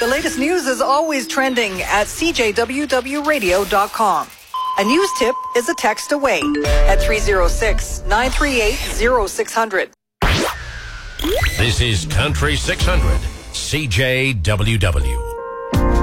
latest news is always trending at cjwwradio.com. A news tip is a text away at 306-938-0600. This is Country 600, CJWW.